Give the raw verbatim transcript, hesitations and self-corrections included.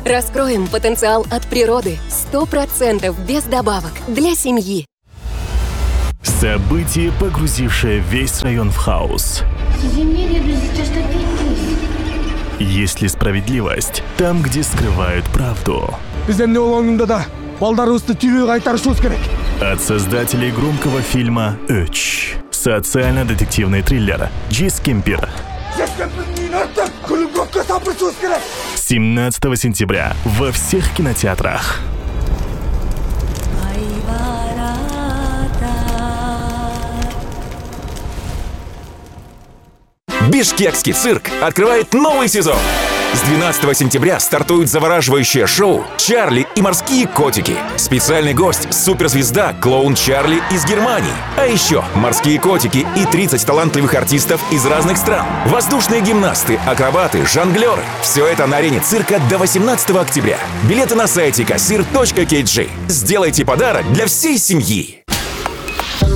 Раскроем потенциал от природы. Сто процентов без добавок. Для семьи. Событие, погрузившее весь район в хаос. Есть ли справедливость там, где скрывают правду? От создателей громкого фильма «Үч». Социально-детективный триллер «Джис Кемпир». семнадцатого сентября во всех кинотеатрах. Бишкекский цирк открывает новый сезон. С двенадцатого сентября стартует завораживающее шоу «Чарли и морские котики». Специальный гость – суперзвезда клоун Чарли из Германии. А еще морские котики и тридцать талантливых артистов из разных стран. Воздушные гимнасты, акробаты, жонглеры. Все это на арене цирка до восемнадцатого октября. Билеты на сайте кассир точка кей джи. Сделайте подарок для всей семьи.